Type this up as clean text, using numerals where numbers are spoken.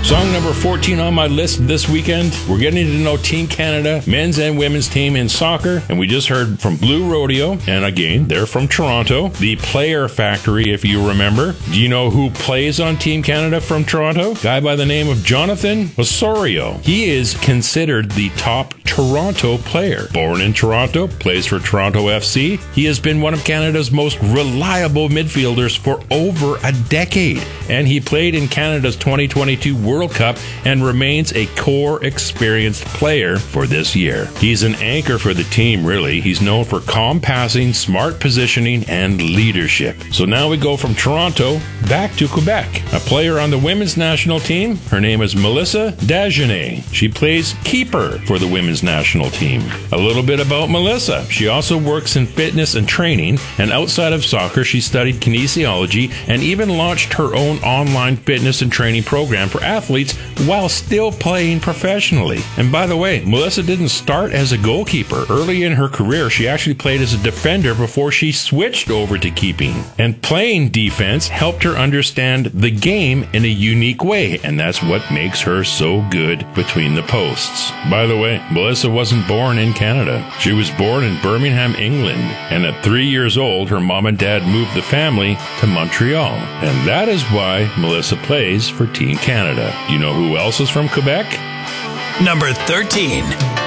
Song number 14 on my list this weekend. We're getting to know Team Canada, men's and women's team in soccer. And we just heard from Blue Rodeo. And again, they're from Toronto. The Player Factory, if you remember. Do you know who plays on Team Canada from Toronto? Guy by the name of Jonathan Osorio. He is considered the top Toronto player. Born in Toronto, plays for Toronto FC. He has been one of Canada's most reliable midfielders for over a decade. And he played in Canada's 2022 World Cup and remains a core experienced player for this year. He's an anchor for the team, really. He's known for calm passing, smart positioning, and leadership. So now we go from Toronto back to Quebec. A player on the women's national team, her name is Melissa Dagenet. She plays keeper for the women's national team. A little bit about Melissa. She also works in fitness and training, and outside of soccer, she studied kinesiology and even launched her own online fitness and training program for athletes while still playing professionally. And by the way, Melissa didn't start as a goalkeeper. Early in her career, she actually played as a defender before she switched over to keeping. And playing defense helped her understand the game in a unique way, and that's what makes her so good between the posts. By the way, Melissa wasn't born in Canada. She was born in Birmingham, England, and at 3 years old, her mom and dad moved the family to Montreal. And that is why Melissa plays for Team Canada. You know who else is from Quebec? Number 13.